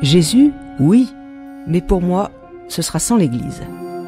Jésus, oui, mais pour moi, ce sera sans l'Église.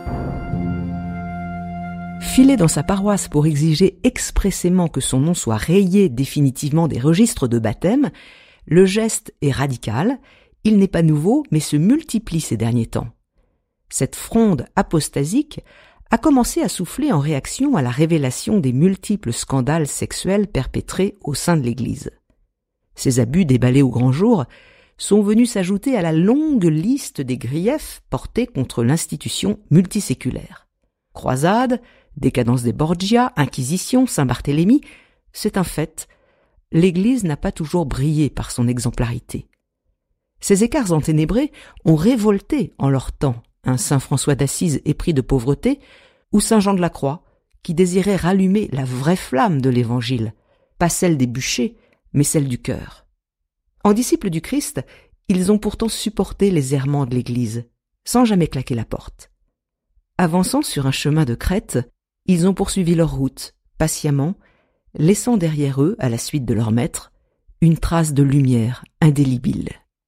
Filer dans sa paroisse pour exiger expressément que son nom soit rayé définitivement des registres de baptême, le geste est radical, il n'est pas nouveau, mais se multiplie ces derniers temps. Cette fronde apostasique a commencé à souffler en réaction à la révélation des multiples scandales sexuels perpétrés au sein de l'Église. Ces abus déballés au grand jour sont venus s'ajouter à la longue liste des griefs portés contre l'institution multiséculaire. Croisade, décadence des Borgia, Inquisition, Saint-Barthélemy, c'est un fait. L'Église n'a pas toujours brillé par son exemplarité. Ces écarts enténébrés ont révolté en leur temps un saint François d'Assise épris de pauvreté ou saint Jean de la Croix qui désirait rallumer la vraie flamme de l'Évangile, pas celle des bûchers, mais celle du cœur. En disciples du Christ, ils ont pourtant supporté les errements de l'Église, sans jamais claquer la porte. Avançant sur un chemin de crête, ils ont poursuivi leur route, patiemment, laissant derrière eux, à la suite de leur maître, une trace de lumière indélébile.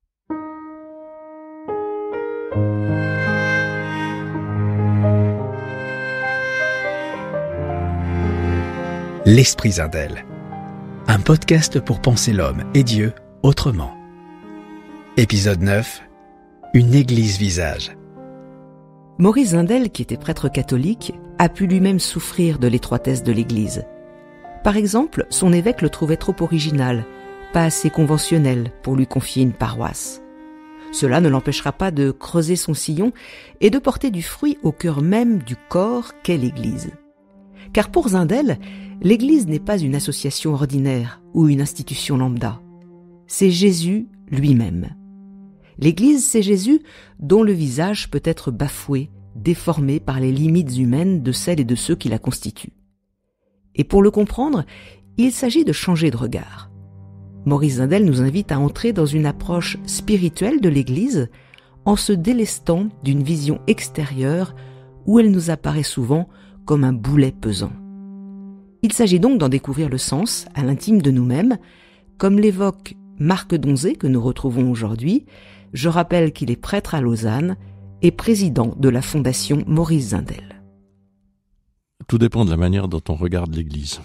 L'Esprit Zindel, un podcast pour penser l'homme et Dieu autrement. Épisode 9, une église visage. Maurice Zindel, qui était prêtre catholique, a pu lui-même souffrir de l'étroitesse de l'Église. Par exemple, son évêque le trouvait trop original, pas assez conventionnel pour lui confier une paroisse. Cela ne l'empêchera pas de creuser son sillon et de porter du fruit au cœur même du corps qu'est l'Église. Car pour Zindel, l'Église n'est pas une association ordinaire ou une institution lambda. C'est Jésus lui-même. L'Église, c'est Jésus dont le visage peut être bafoué, déformé par les limites humaines de celles et de ceux qui la constituent. Et pour le comprendre, il s'agit de changer de regard. Maurice Zindel nous invite à entrer dans une approche spirituelle de l'Église en se délestant d'une vision extérieure où elle nous apparaît souvent comme un boulet pesant. Il s'agit donc d'en découvrir le sens à l'intime de nous-mêmes, comme l'évoque Marc Donzé que nous retrouvons aujourd'hui. Je rappelle qu'il est prêtre à Lausanne et président de la fondation Maurice Zindel. Tout dépend de la manière dont on regarde l'Église.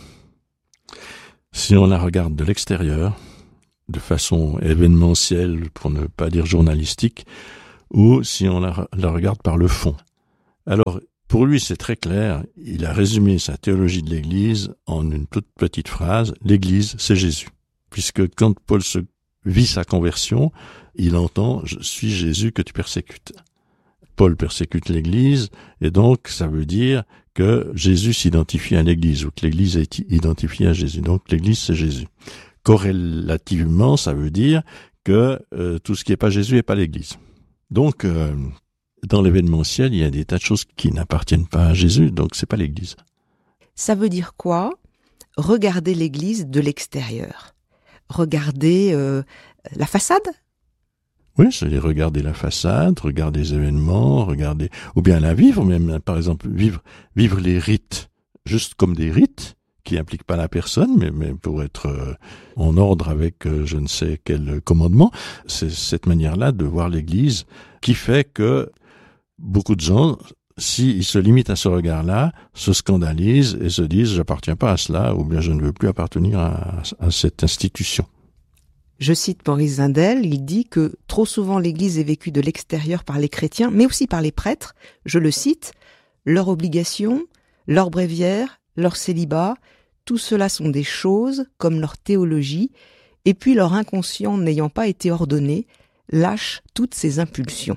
Si on la regarde de l'extérieur, de façon événementielle, pour ne pas dire journalistique, ou si on la regarde par le fond. Alors, pour lui, c'est très clair, il a résumé sa théologie de l'Église en une toute petite phrase, l'Église, c'est Jésus. Puisque quand Paul vit sa conversion, il entend « Je suis Jésus que tu persécutes ». Paul persécute l'Église, et donc ça veut dire que Jésus s'identifie à l'Église, ou que l'Église est identifiée à Jésus. Donc l'Église, c'est Jésus. Corrélativement, ça veut dire que tout ce qui n'est pas Jésus n'est pas l'Église. Donc, dans l'événementiel, il y a des tas de choses qui n'appartiennent pas à Jésus, donc c'est pas l'Église. Ça veut dire quoi ? Regarder l'Église de l'extérieur. Regarder la façade ? Oui, c'est regarder la façade, regarder les événements, ou bien la vivre, même, par exemple, vivre les rites, juste comme des rites, qui impliquent pas la personne, mais pour être en ordre avec je ne sais quel commandement. C'est cette manière-là de voir l'Église qui fait que beaucoup de gens, s'ils se limitent à ce regard-là, se scandalisent et se disent « j'appartiens pas à cela » ou bien « je ne veux plus appartenir à cette institution ». Je cite Maurice Zindel, il dit que trop souvent l'Église est vécue de l'extérieur par les chrétiens, mais aussi par les prêtres. Je le cite, leurs obligations, leurs bréviaires, leur célibat, tout cela sont des choses comme leur théologie, et puis leur inconscient n'ayant pas été ordonné, lâche toutes ses impulsions.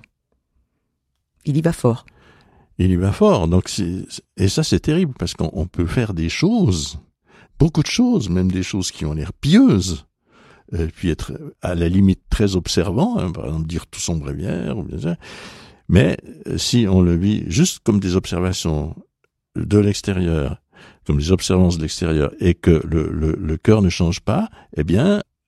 Il y va fort. Il y va fort, donc et ça c'est terrible, parce qu'on peut faire des choses, beaucoup de choses, même des choses qui ont l'air pieuses, et puis être à la limite très observant, par exemple dire tout son bréviaire, ou bien ça. Mais si on le vit juste comme des observations de l'extérieur, comme des observances de l'extérieur, et que le cœur ne change pas, eh bien,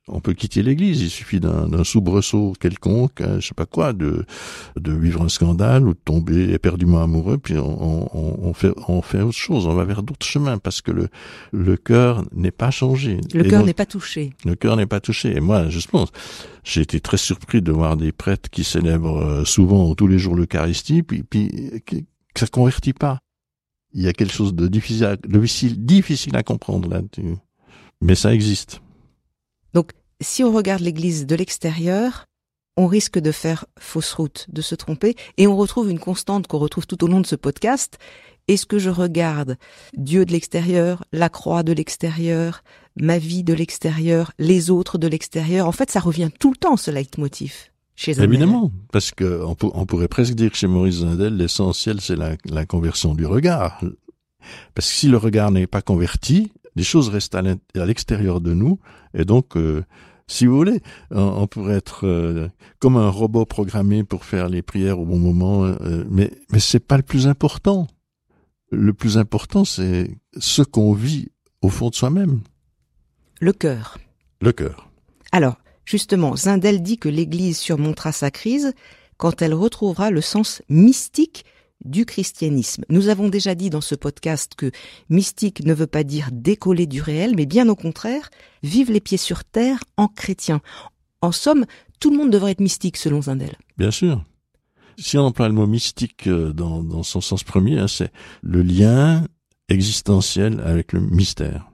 On peut quitter l'église, il suffit d'un soubresaut quelconque, je sais pas quoi, de vivre un scandale ou de tomber éperdument amoureux, puis on fait autre chose, on va vers d'autres chemins, parce que le cœur n'est pas changé. Le cœur n'est pas touché. Le cœur n'est pas touché. Et moi, justement, j'ai été très surpris de voir des prêtres qui célèbrent souvent tous les jours l'Eucharistie, puis que ça convertit pas. Il y a quelque chose de difficile à comprendre là-dessus. Mais ça existe. Donc, si on regarde l'Église de l'extérieur, on risque de faire fausse route, de se tromper, et on retrouve une constante qu'on retrouve tout au long de ce podcast. Est-ce que je regarde Dieu de l'extérieur, la croix de l'extérieur, ma vie de l'extérieur, les autres de l'extérieur? En fait, ça revient tout le temps, ce leitmotiv. Chez Zindel. Évidemment, parce que on pourrait presque dire que chez Maurice Zindel, l'essentiel, c'est la conversion du regard. Parce que si le regard n'est pas converti, les choses restent à l'extérieur de nous, et donc, si vous voulez, on pourrait être comme un robot programmé pour faire les prières au bon moment, mais c'est pas le plus important. Le plus important, c'est ce qu'on vit au fond de soi-même. Le cœur. Le cœur. Alors, justement, Zindel dit que l'Église surmontera sa crise quand elle retrouvera le sens mystique du christianisme. Nous avons déjà dit dans ce podcast que mystique ne veut pas dire décoller du réel, mais bien au contraire, vivre les pieds sur terre en chrétien. En somme, tout le monde devrait être mystique selon Zindel. Bien sûr. Si on emploie le mot mystique dans son sens premier, c'est le lien existentiel avec le mystère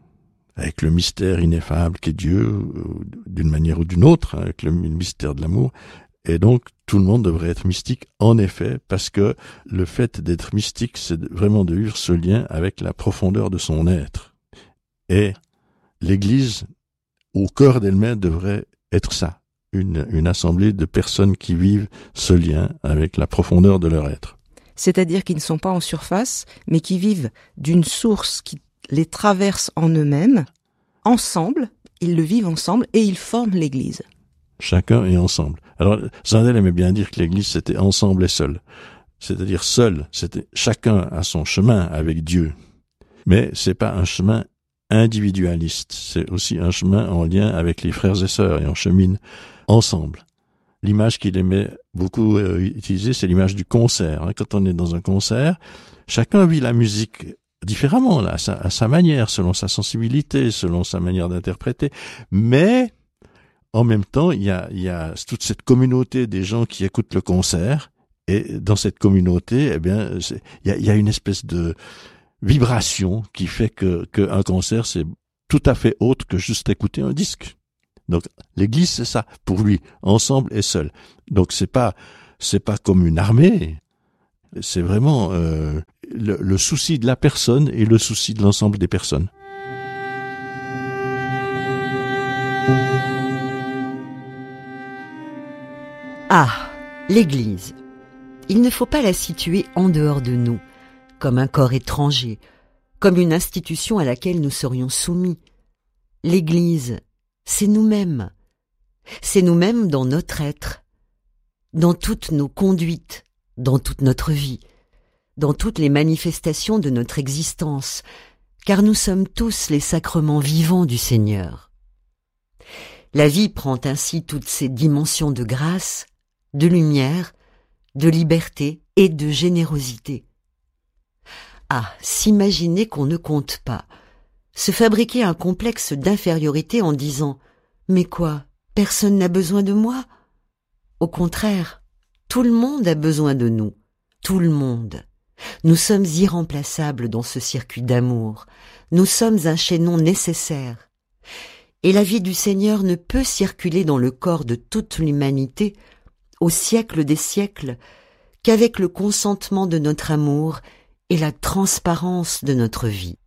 ineffable qu'est Dieu, d'une manière ou d'une autre, avec le mystère de l'amour. Et donc, tout le monde devrait être mystique, en effet, parce que le fait d'être mystique, c'est vraiment de vivre ce lien avec la profondeur de son être. Et l'Église, au cœur d'elle-même, devrait être ça, une assemblée de personnes qui vivent ce lien avec la profondeur de leur être. C'est-à-dire qu'ils ne sont pas en surface, mais qui vivent d'une source qui les traverse en eux-mêmes, ensemble, ils le vivent ensemble et ils forment l'Église. Chacun est ensemble. Alors, Zindel aimait bien dire que l'Église, c'était ensemble et seul. C'est-à-dire seul, c'était chacun à son chemin avec Dieu. Mais c'est pas un chemin individualiste, c'est aussi un chemin en lien avec les frères et sœurs, et on chemine ensemble. L'image qu'il aimait beaucoup utiliser, c'est l'image du concert. Quand on est dans un concert, chacun vit la musique différemment, là, à sa manière, selon sa sensibilité, selon sa manière d'interpréter. Mais en même temps, il y a toute cette communauté des gens qui écoutent le concert, et dans cette communauté, eh bien, il y a une espèce de vibration qui fait que un concert, c'est tout à fait autre que juste écouter un disque. Donc, l'Église, c'est ça, pour lui, ensemble et seul. Donc, c'est pas comme une armée. C'est vraiment le souci de la personne et le souci de l'ensemble des personnes. Ah, l'Église. Il ne faut pas la situer en dehors de nous, comme un corps étranger, comme une institution à laquelle nous serions soumis. L'Église, c'est nous-mêmes. C'est nous-mêmes dans notre être, dans toutes nos conduites, dans toute notre vie, dans toutes les manifestations de notre existence, car nous sommes tous les sacrements vivants du Seigneur. La vie prend ainsi toutes ces dimensions de grâce, de lumière, de liberté et de générosité. Ah, s'imaginer qu'on ne compte pas, se fabriquer un complexe d'infériorité en disant « Mais quoi, personne n'a besoin de moi ?» Au contraire, tout le monde a besoin de nous, tout le monde. Nous sommes irremplaçables dans ce circuit d'amour, nous sommes un chaînon nécessaire. Et la vie du Seigneur ne peut circuler dans le corps de toute l'humanité, au siècle des siècles, qu'avec le consentement de notre amour et la transparence de notre vie.